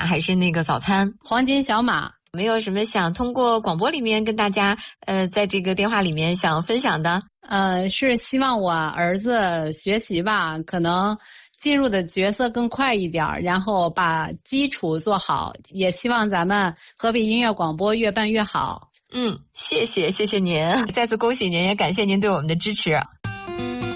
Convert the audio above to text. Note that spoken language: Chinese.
还是那个早餐？ 黄金小马。 没有什么想通过广播里面跟大家在这个电话里面想分享的？ 是希望我儿子学习吧，可能进入的角色更快一点，然后把基础做好，也希望咱们河北音乐广播越办越好。 谢谢您，再次恭喜您，也感谢您对我们的支持。